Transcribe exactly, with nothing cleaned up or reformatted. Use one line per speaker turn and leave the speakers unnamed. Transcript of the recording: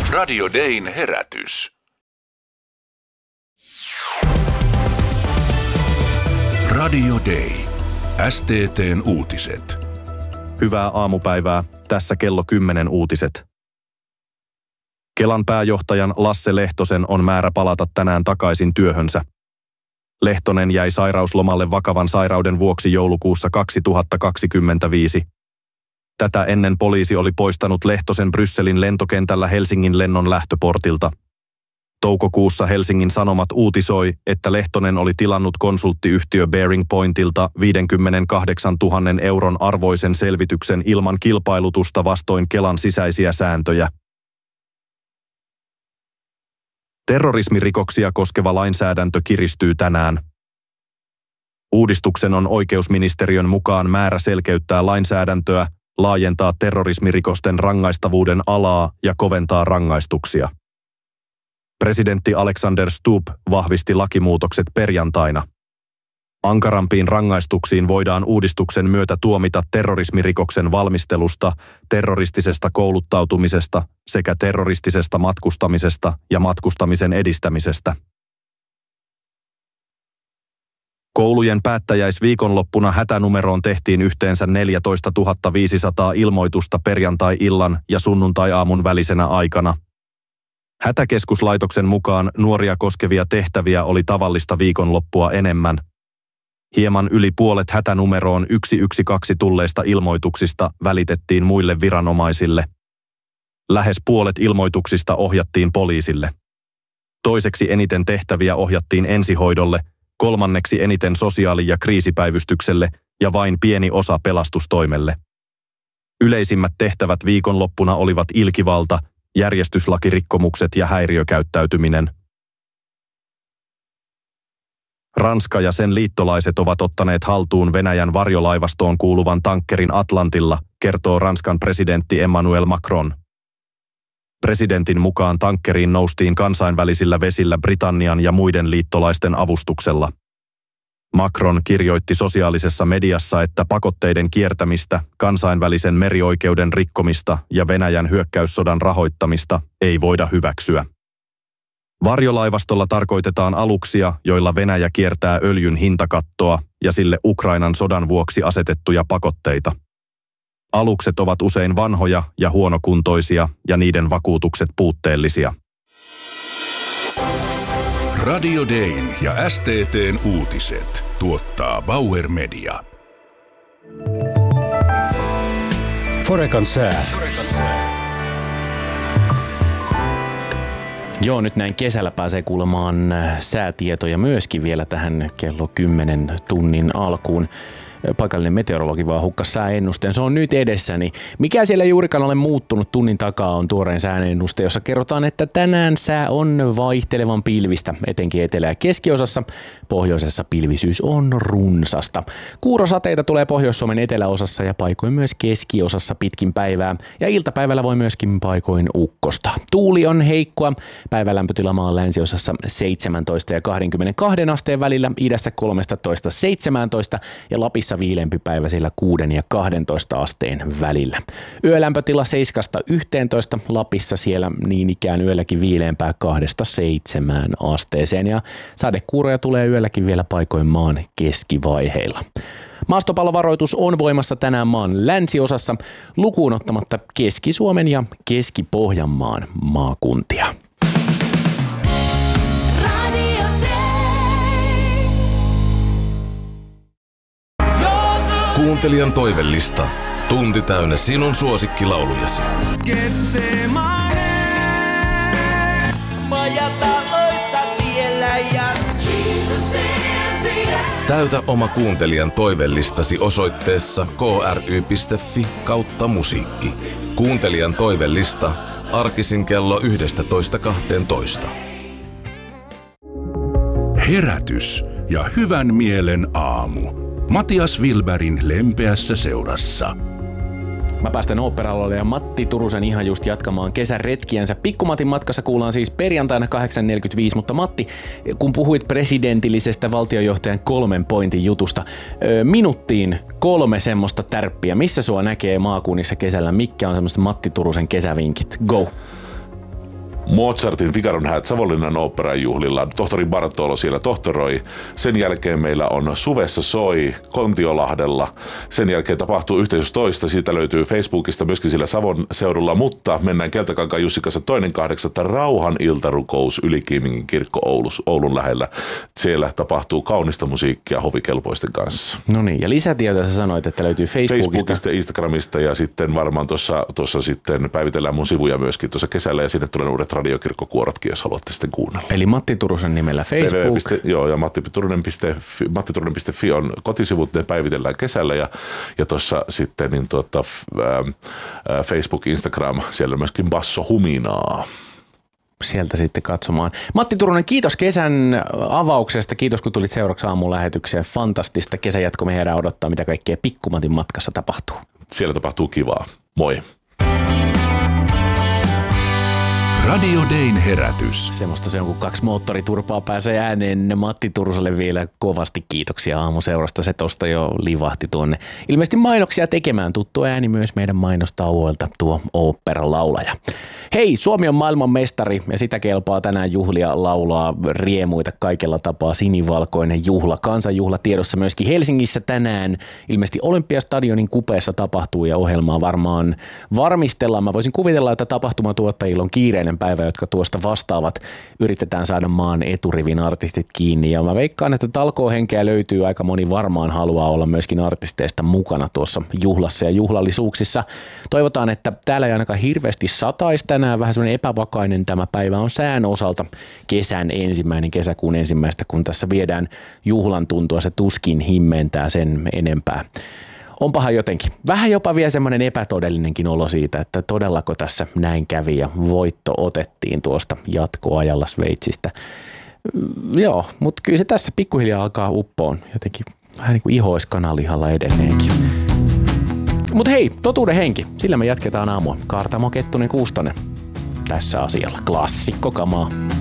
Radio Dayn herätys. Radio Day. S T T:n uutiset.
Hyvää aamupäivää. Tässä kello kymmenen uutiset. Kelan pääjohtajan Lasse Lehtosen on määrä palata tänään takaisin työhönsä. Lehtonen jäi sairauslomalle vakavan sairauden vuoksi joulukuussa kaksituhattakaksikymmentäviisi. Tätä ennen poliisi oli poistanut Lehtosen Brysselin lentokentällä Helsingin lennon lähtöportilta. Toukokuussa Helsingin Sanomat uutisoi, että Lehtonen oli tilannut konsulttiyhtiö Bearing Pointilta viisikymmentäkahdeksantuhatta euron arvoisen selvityksen ilman kilpailutusta vastoin Kelan sisäisiä sääntöjä. Terrorismirikoksia koskeva lainsäädäntö kiristyy tänään. Uudistuksen on oikeusministeriön mukaan määrä selkeyttää lainsäädäntöä, laajentaa terrorismirikosten rangaistavuuden alaa ja koventaa rangaistuksia. Presidentti Alexander Stubb vahvisti lakimuutokset perjantaina. Ankarampiin rangaistuksiin voidaan uudistuksen myötä tuomita terrorismirikoksen valmistelusta, terroristisesta kouluttautumisesta sekä terroristisesta matkustamisesta ja matkustamisen edistämisestä. Koulujen päättäjäisviikonloppuna hätänumeroon tehtiin yhteensä neljätoistatuhatta viisisataa ilmoitusta perjantai-illan ja sunnuntai-aamun välisenä aikana. Hätäkeskuslaitoksen mukaan nuoria koskevia tehtäviä oli tavallista viikonloppua enemmän. Hieman yli puolet hätänumeroon yksi yksi kaksi tulleista ilmoituksista välitettiin muille viranomaisille. Lähes puolet ilmoituksista ohjattiin poliisille. Toiseksi eniten tehtäviä ohjattiin ensihoidolle, kolmanneksi eniten sosiaali- ja kriisipäivystykselle ja vain pieni osa pelastustoimelle. Yleisimmät tehtävät viikonloppuna olivat ilkivalta, järjestyslakirikkomukset ja häiriökäyttäytyminen. Ranska ja sen liittolaiset ovat ottaneet haltuun Venäjän varjolaivastoon kuuluvan tankkerin Atlantilla, kertoo Ranskan presidentti Emmanuel Macron. Presidentin mukaan tankkeriin noustiin kansainvälisillä vesillä Britannian ja muiden liittolaisten avustuksella. Macron kirjoitti sosiaalisessa mediassa, että pakotteiden kiertämistä, kansainvälisen merioikeuden rikkomista ja Venäjän hyökkäyssodan rahoittamista ei voida hyväksyä. Varjolaivastolla tarkoitetaan aluksia, joilla Venäjä kiertää öljyn hintakattoa ja sille Ukrainan sodan vuoksi asetettuja pakotteita. Alukset ovat usein vanhoja ja huonokuntoisia ja niiden vakuutukset puutteellisia.
Radio Dayn ja S T T:n uutiset tuottaa Bauer Media.
Forekan sää.
Joo, nyt näin kesällä pääsee kuulemaan säätietoja myöskin vielä tähän kello kymmenen tunnin alkuun. Paikallinen meteorologi vaan hukkas sääennusteen. Se on nyt edessäni. Mikä siellä juurikaan ole muuttunut tunnin takaa on tuoreen sääennuste, jossa kerrotaan, että tänään sää on vaihtelevan pilvistä, etenkin etelä- ja keskiosassa. Pohjoisessa pilvisyys on runsasta. Kuurosateita tulee Pohjois-Suomen eteläosassa ja paikoin myös keskiosassa pitkin päivää. Ja iltapäivällä voi myöskin paikoin ukkosta. Tuuli on heikkoa. Päivän lämpötila maan länsiosassa seitsemäntoista ja kaksikymmentäkaksi asteen välillä, idässä kolmetoista seitsemäntoista ja Lapissa viileämpi päivä sillä kuuden ja kahdentoista asteen välillä. Yölämpötila seitsemästä yhteentoista, Lapissa siellä niin ikään yölläkin viileämpää kahdesta seitsemään asteeseen ja sadekuuroja tulee yölläkin vielä paikoin maan keskivaiheilla. Maastopallovaroitus on voimassa tänään maan länsiosassa lukuun ottamatta Keski-Suomen ja Keski-Pohjanmaan maakuntia.
Kuuntelijan toivellista. Tunti täynnä sinun suosikkilaulujasi.
Getsemane, majataloissa tiellä ja
Täytä oma kuuntelijan toivellistasi osoitteessa k r y piste f i kautta musiikki. Kuuntelijan toivellista arkisin kello yksitoista kaksitoista. Herätys ja hyvän mielen aamu. Matias Wilbergin lempeässä seurassa.
Mä päästän Oopperalolle ja Matti Turusen ihan just jatkamaan kesäretkiänsä. Pikkumatin matkassa kuullaan siis perjantaina kahdeksan neljäkymmentäviisi, mutta Matti, kun puhuit presidentillisestä valtiojohtajan kolmen pointin jutusta, minuuttiin kolme semmoista tärppiä. Missä sua näkee maakunnissa kesällä? Mikä on semmoista Matti Turusen kesävinkit? Go!
Mozartin Figaron häät Savonlinnan oopperan juhlilla. Tohtori Bartolo siellä tohtoroi. Sen jälkeen meillä on Suvessa soi Kontiolahdella. Sen jälkeen tapahtuu yhteisössä toista. Siitä löytyy Facebookista myöskin sillä Savon seudulla, mutta mennään Keltakankaan Jussi kanssa toinen kahdeksatta rauhan iltarukous Ylikiimingin kirkko Oulus, Oulun lähellä. Siellä tapahtuu kaunista musiikkia hovikelpoisten kanssa.
No niin, ja lisätietoja sä sanoit, että löytyy Facebookista.
Facebookista ja Instagramista ja sitten varmaan tuossa, tuossa sitten päivitellään mun sivuja myöskin tuossa kesällä ja sinne tulee uudet radiokirkkokuorotkin, jos haluatte sitten kuunnella.
Eli Matti Turusen nimellä Facebook.
T V piste, joo, ja mattiturunen piste fi, mattiturunen piste fi on kotisivut, ne päivitellään kesällä ja, ja tuossa sitten niin tuota, ää, Facebook, Instagram, siellä on myöskin Basso Huminaa.
Sieltä sitten katsomaan. Matti Turunen, kiitos kesän avauksesta. Kiitos, kun tulit seuraavaksi aamun lähetykseen. Fantastista. Kesän jatko me heidän odottaa, mitä kaikkea Pikkumatin matkassa tapahtuu.
Siellä tapahtuu kivaa. Moi.
Radio Dayn herätys.
Semmoista se on, kun kaksi moottoriturpaa pääsee ääneen. Matti Turuselle vielä kovasti kiitoksia aamuseurasta. Se tosta jo livahti tuonne. Ilmeisesti mainoksia tekemään. Tuttu ääni myös meidän mainostauoilta, tuo oopperan laulaja. Hei, Suomi on maailman mestari ja sitä kelpaa tänään juhlia laulaa riemuita kaikella tapaa. Sinivalkoinen juhla, kansanjuhla tiedossa myöskin Helsingissä tänään. Ilmeisesti Olympiastadionin kupeessa tapahtuu ja ohjelmaa varmaan varmistellaan. Mä voisin kuvitella, että tapahtumatuottajilla on kiireinen päivä, jotka tuosta vastaavat. Yritetään saada maan eturivin artistit kiinni ja mä veikkaan, että talkoohenkeä löytyy. Aika moni varmaan haluaa olla myöskin artisteista mukana tuossa juhlassa ja juhlallisuuksissa. Toivotaan, että täällä ei ainakaan hirveästi sataisi tänään. Vähän semmoinen epävakainen tämä päivä on sään osalta. Kesän ensimmäinen, kesäkuun ensimmäistä, kun tässä viedään juhlan tuntua, se tuskin himmentää sen enempää. Onpahan jotenkin. Vähän jopa vielä semmoinen epätodellinenkin olo siitä, että todellako tässä näin kävi ja voitto otettiin tuosta jatkoajalla Sveitsistä. Joo, mutta kyllä se tässä pikkuhiljaa alkaa uppoon. Jotenkin vähän niin kuin ihois kananlihalla edelleenkin. Mutta hei, totuuden henki. Sillä me jatketaan aamua. Kaartamo Kettunen Kuustonen tässä asialla. Klassikko kamaa.